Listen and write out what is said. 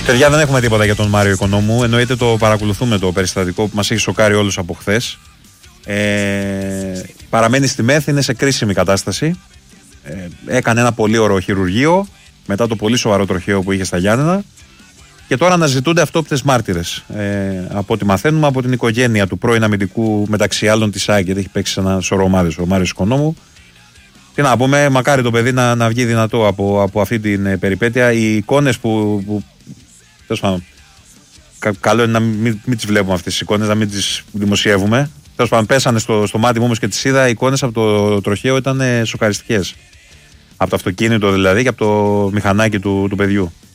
Παιδιά, δεν έχουμε τίποτα για τον Μάριο Οικονόμου. Εννοείται το παρακολουθούμε το περιστατικό που μας έχει σοκάρει όλους από χθες. Παραμένει στη ΜΕΘ, είναι σε κρίσιμη κατάσταση. Έκανε ένα πολύ ωραίο χειρουργείο μετά το πολύ σοβαρό τροχαίο που είχε στα Γιάννενα. Και τώρα αναζητούνται αυτόπτες μάρτυρες. Από ό,τι μαθαίνουμε από την οικογένεια του πρώην αμυντικού, μεταξύ άλλων της ΑΕΚ, γιατί έχει παίξει σε ένα σωρό ομάδες ο Μάριος Οικονόμου. Τι να πούμε, μακάρι το παιδί να βγει δυνατό από αυτή την περιπέτεια. Οι εικόνες που τέλος πάντων, καλό είναι να μην τις βλέπουμε αυτές τις εικόνες, να μην τις δημοσιεύουμε. Τέλος πάντων, πέσανε στο μάτι μου όμως και τις είδα. Οι εικόνες από το τροχαίο ήταν σοκαριστικές. Από το αυτοκίνητο δηλαδή και από το μηχανάκι του παιδιού.